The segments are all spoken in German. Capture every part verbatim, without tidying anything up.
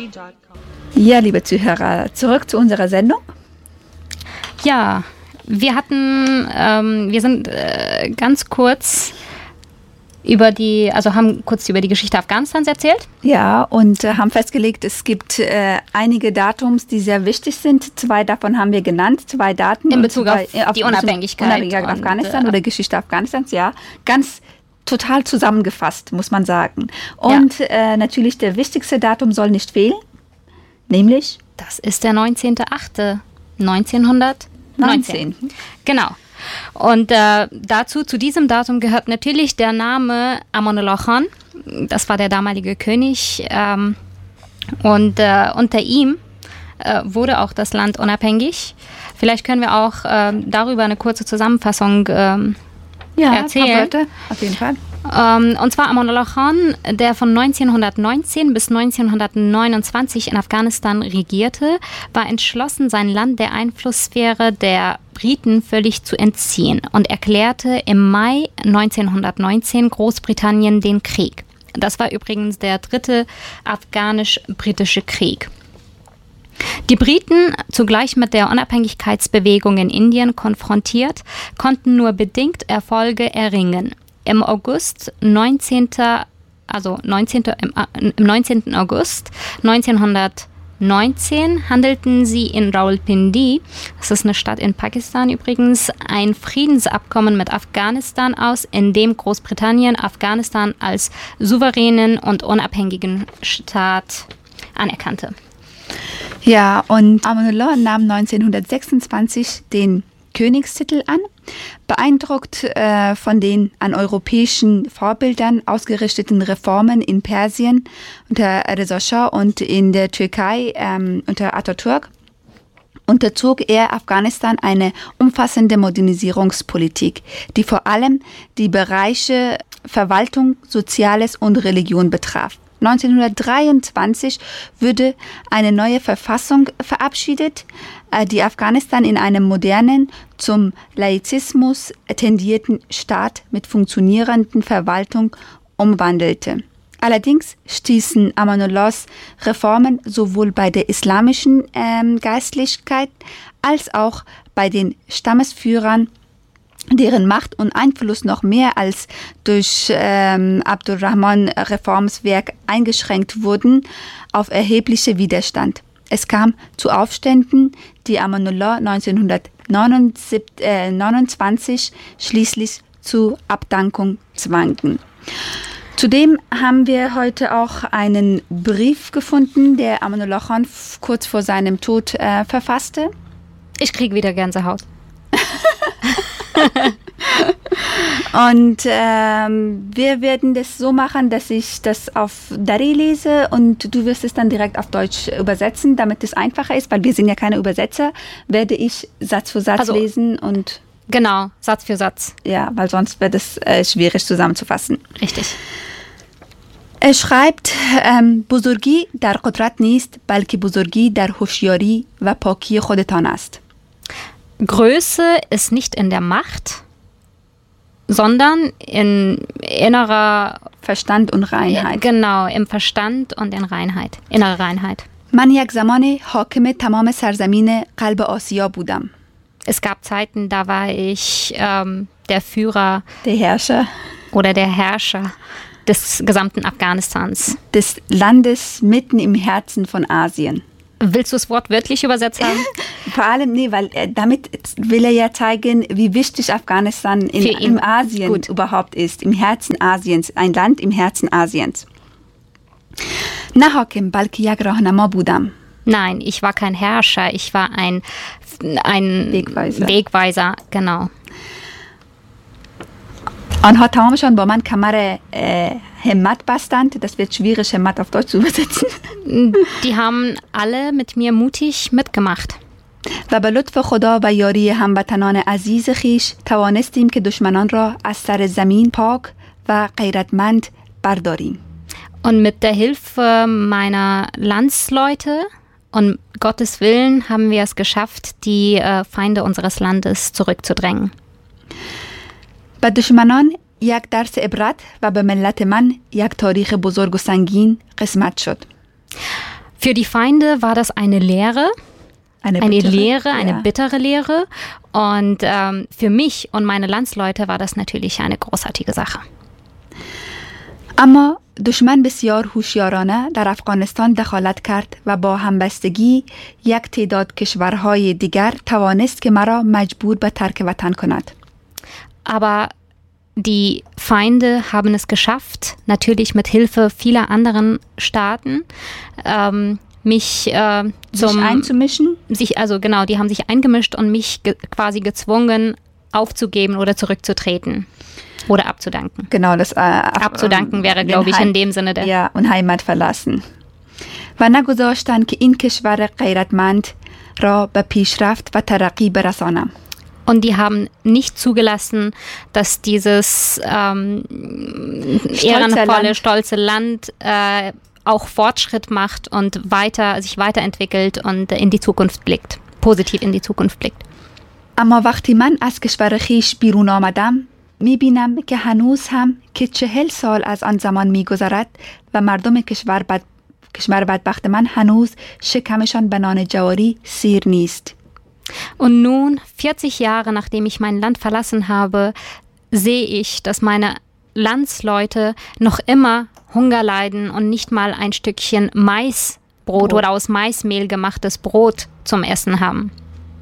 Ja, liebe Zuhörer, zurück zu unserer Sendung. Ja, wir hatten, ähm, wir sind äh, ganz kurz über die, also haben kurz über die Geschichte Afghanistans erzählt. Ja, und äh, haben festgelegt, es gibt äh, einige Datums, die sehr wichtig sind. Zwei davon haben wir genannt, zwei Daten. In Bezug zwei, auf, äh, auf die Unabhängigkeit. Unabhängigkeit und, Afghanistan äh, oder Geschichte Afghanistans, ja. Ganz total zusammengefasst, muss man sagen. Und ja. äh, natürlich der wichtigste Datum soll nicht fehlen, nämlich? Das ist der neunzehnter achter neunzehnhundertneunzehn. Genau. Und äh, dazu, zu diesem Datum gehört natürlich der Name Amanullah Khan. Das war der damalige König. Ähm, und äh, unter ihm äh, wurde auch das Land unabhängig. Vielleicht können wir auch äh, darüber eine kurze Zusammenfassung ähm, ja, erzählen. Wörter, auf jeden Fall. Ähm, und zwar Amanullah Khan, der von neunzehnhundertneunzehn bis neunzehnhundertneunundzwanzig in Afghanistan regierte, war entschlossen, sein Land der Einflusssphäre der Briten völlig zu entziehen und erklärte im Mai neunzehnhundertneunzehn Großbritannien den Krieg. Das war übrigens der dritte afghanisch-britische Krieg. Die Briten, zugleich mit der Unabhängigkeitsbewegung in Indien konfrontiert, konnten nur bedingt Erfolge erringen. Im August neunzehnten also neunzehnten Im, äh, im neunzehnten August neunzehnhundertneunzehn handelten sie in Rawalpindi, das ist eine Stadt in Pakistan übrigens, ein Friedensabkommen mit Afghanistan aus, in dem Großbritannien Afghanistan als souveränen und unabhängigen Staat anerkannte. Ja, und Amanullah nahm neunzehnhundertsechsundzwanzig den Königstitel an, beeindruckt äh, von den an europäischen Vorbildern ausgerichteten Reformen in Persien unter Reza Schah und in der Türkei ähm, unter Atatürk, unterzog er Afghanistan eine umfassende Modernisierungspolitik, die vor allem die Bereiche Verwaltung, Soziales und Religion betraf. neunzehnhundertdreiundzwanzig wurde eine neue Verfassung verabschiedet, die Afghanistan in einem modernen, zum Laizismus tendierten Staat mit funktionierenden Verwaltung umwandelte. Allerdings stießen Amanullahs Reformen sowohl bei der islamischen ähm, Geistlichkeit als auch bei den Stammesführern, deren Macht und Einfluss noch mehr als durch ähm, Abdurrahman Reformswerk eingeschränkt wurden, auf erhebliche Widerstand. Es kam zu Aufständen, die Amanullah neunzehnhundertneunundzwanzig schließlich zur Abdankung zwangen. Zudem haben wir heute auch einen Brief gefunden, der Amanullah Khan kurz vor seinem Tod äh, verfasste. Ich kriege wieder Gänsehaut. Und ähm, wir werden das so machen, dass ich das auf Dari lese und du wirst es dann direkt auf Deutsch übersetzen, damit es einfacher ist, weil wir sind ja keine Übersetzer, werde ich Satz für Satz also, lesen und... Genau, Satz für Satz. Ja, weil sonst wird es äh, schwierig zusammenzufassen. Richtig. Er schreibt, ähm, Buzurgi dar Qudrat nist, balki Buzurgi dar Hushyari va Paki khodetan ast. Größe ist nicht in der Macht, sondern in innerer Verstand und Reinheit. Genau, im Verstand und in Reinheit, innere Reinheit. Man yak zamane hakime tamam sarzamine qalb Asia budam. Es gab Zeiten, da war ich ähm, der Führer, der Herrscher oder der Herrscher des gesamten Afghanistans. Des Landes mitten im Herzen von Asien. Willst du das Wort wörtlich übersetzt haben? Vor allem, nee, weil äh, damit will er ja zeigen, wie wichtig Afghanistan in, in Asien Gut. überhaupt ist, im Herzen Asiens, ein Land im Herzen Asiens. Nahakim balki yak rahnama budam. Nein, ich war kein Herrscher, ich war ein, ein Wegweiser. Wegweiser, genau. آنها تمامشان با من کمر همت بستند. Das wird schwierig, همت auf Deutsch zu übersetzen. Die haben alle mit mir mutig mitgemacht. و به لطف خدا و یاری هموطنان عزیز خیش توانستیم که دشمنان را از سر زمین پاک و غیرتمند برداریم. Und mit der Hilfe meiner Landsleute und Gottes Willen haben wir es geschafft, die äh, Feinde unseres Landes zurückzudrängen. به دشمنان یک درس عبرت و به ملت من یک تاریخ بزرگ و سنگین قسمت شد. Für die Feinde war das eine Lehre, eine, eine bittere, Lehre, eine ja. bittere Lehre. Und ähm, für mich und meine Landsleute war das natürlich eine großartige Sache. اما دشمن بسیار هوشیارانه در افغانستان دخالت کرد و با همبستگی یک تعداد کشورهای دیگر توانست که مرا مجبور به ترک وطن کند. Aber die Feinde haben es geschafft, natürlich mit Hilfe vieler anderen Staaten, ähm, mich äh, zum sich einzumischen. Sich, also genau, die haben sich eingemischt und mich ge- quasi gezwungen, aufzugeben oder zurückzutreten. Oder abzudanken. Genau, das äh, abzudanken wäre, glaube ich, in dem Sinne der... Ja, und Heimat verlassen. و نگذاشتند که این کشور غیرتمند را به پیشرفت و ترقی برسانم. Und die haben nicht zugelassen, dass dieses ähm, ehrenvolle, Land. stolze Land äh, auch Fortschritt macht und weiter, sich weiterentwickelt und in die Zukunft blickt, positiv in die Zukunft blickt. اما وقتی من از کشور خیش بیرون آمدم میبینم که هنوز هم که چهل سال از آن زمان میگذرد و مردم کشور, بد... کشور بدبخت من هنوز شکمشان به نان جواری سیر نیست. Und nun, vierzig Jahre nachdem ich mein Land verlassen habe, sehe ich, dass meine Landsleute noch immer Hunger leiden und nicht mal ein Stückchen Maisbrot Brot. oder aus Maismehl gemachtes Brot zum Essen haben.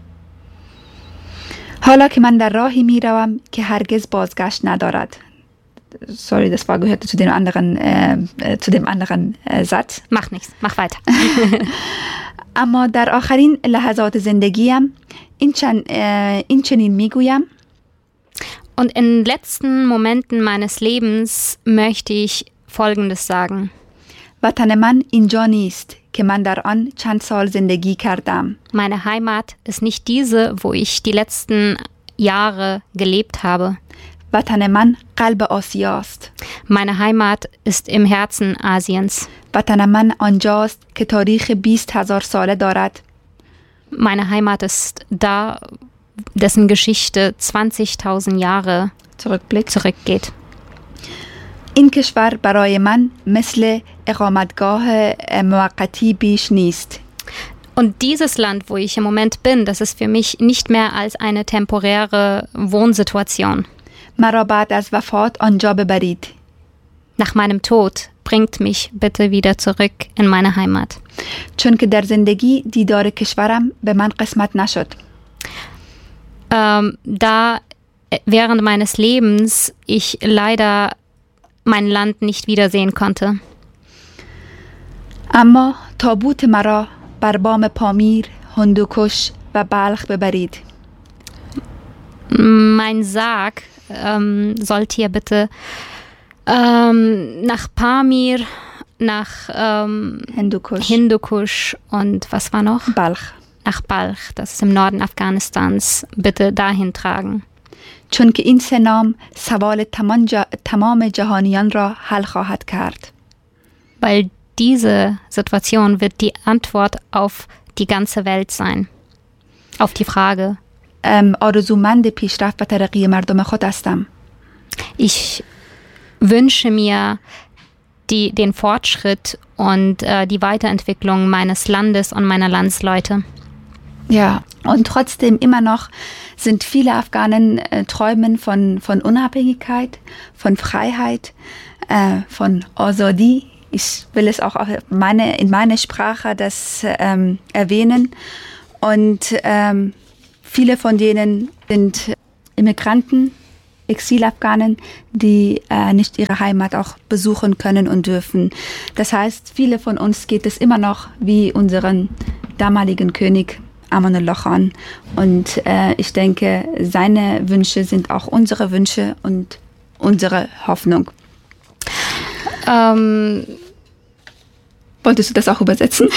حالا که من در راهی می روم که هرگز بازگشت ندارد. Sorry, das war gehört zu dem anderen, äh, zu dem anderen äh, Satz. Mach nichts, mach weiter. اما در آخرین لحظات زندگیم این, چن, äh, این چنین می گویم. Und in den letzten Momenten meines Lebens möchte ich Folgendes sagen. وطن من اینجا نیست که من در آن چند سال زندگی کردم. Meine Heimat ist nicht diese, wo ich die letzten Jahre gelebt habe. وطن من قلب آسیاست. Meine Heimat ist im Herzen Asiens. وطن من آنجاست که تاریخ بیست هزار ساله دارد. Meine Heimat ist da, dessen Geschichte zwanzigtausend Jahre zurückblickt. zurückgeht. این کشور برای من مثل اقامتگاه موقتی بیش نیست. Und dieses Land, wo ich im Moment bin, das ist für mich nicht mehr als eine temporäre Wohnsituation. مرا بعد از وفات آنجا ببرید. Nach meinem Tod bringt mich bitte wieder zurück in meine Heimat. چون که در زندگی دیدار کشورم به من قسمت نشد. Ähm, da während meines Lebens ich leider mein Land nicht wiedersehen konnte. اما تابوت مرا بر بام پامیر، هندوکش و بلخ ببرید. Mein Sarg ähm, sollt ihr bitte ähm, nach Pamir, nach ähm, Hindukusch. Hindukusch und was war noch? Balch. Nach Balch, das ist im Norden Afghanistans, bitte dahin tragen. چون که این سه نام سوال تمام, جا تمام جهانیان را حل خواهد کرد. Weil diese Situation wird die Antwort auf die ganze Welt sein. Auf die Frage. آرزومند پیشرفت و ترقی مردم خود هستم. Ich wünsche mir die, den Fortschritt und äh, die Weiterentwicklung meines Landes und meiner Landsleute. Ja, und trotzdem immer noch sind viele Afghanen äh, träumen von, von Unabhängigkeit, von Freiheit, äh, von Azadi. Ich will es auch auf meine, in meiner Sprache das ähm, erwähnen. Und ähm, viele von denen sind Immigranten, Exilafghanen, die äh, nicht ihre Heimat auch besuchen können und dürfen. Das heißt, viele von uns geht es immer noch wie unseren damaligen König Amanullah Khan. Und äh, ich denke, seine Wünsche sind auch unsere Wünsche und unsere Hoffnung. Ähm, Wolltest du das auch übersetzen?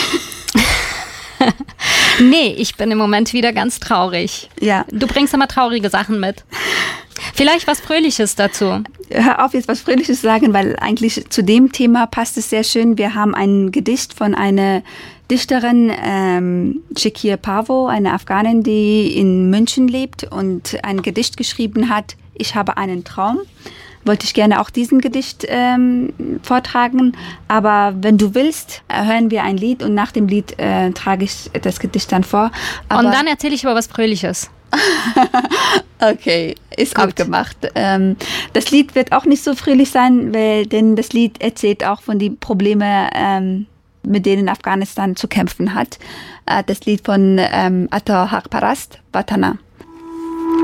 Nee, ich bin im Moment wieder ganz traurig. Ja. Du bringst immer traurige Sachen mit. Vielleicht was Fröhliches dazu. Hör auf, jetzt was Fröhliches zu sagen, weil eigentlich zu dem Thema passt es sehr schön. Wir haben ein Gedicht von einer Dichterin, ähm, Shakir Pavo, eine Afghanin, die in München lebt und ein Gedicht geschrieben hat, Ich habe einen Traum. wollte ich gerne auch diesen Gedicht ähm, vortragen. Aber wenn du willst, äh, hören wir ein Lied und nach dem Lied äh, trage ich das Gedicht dann vor. Aber und dann erzähle ich über was Fröhliches. Okay, ist Gut. abgemacht. Ähm, das Lied wird auch nicht so fröhlich sein, weil, denn das Lied erzählt auch von den Problemen, ähm, mit denen Afghanistan zu kämpfen hat. Äh, das Lied von ähm, Atta Haq Parast, Watana.